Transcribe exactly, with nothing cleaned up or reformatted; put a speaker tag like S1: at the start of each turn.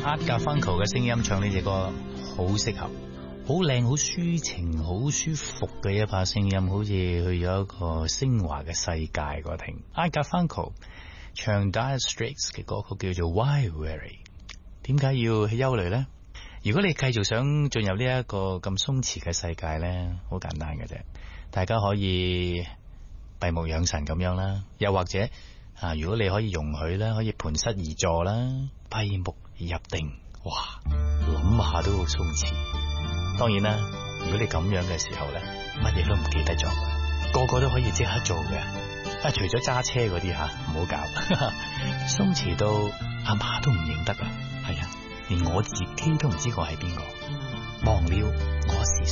S1: Art Garfunkel 嘅聲音唱呢隻歌好適合，好靚，好抒情，好舒服嘅一把聲音，好似去咗一個升華嘅世界個聽。Art Garfunkel 唱 Dire Straits 嘅歌曲叫做 Why Worry？ 點解要憂慮呢？如果你繼續想進入呢一個咁鬆弛嘅世界呢，好簡單嘅啫，大家可以閉目養神咁樣啦，又或者啊，如果你可以容許咧，可以盤膝而坐啦，閉目入定，哇，諗下都好鬆弛。當然啦，如果你咁樣嘅時候咧，乜嘢都唔記得咗，個個都可以即刻做嘅。啊，除咗揸車嗰啲吓，唔好搞，鬆弛到阿媽都唔認得啊！係啊，連我自己都唔知我係邊個，忘了我是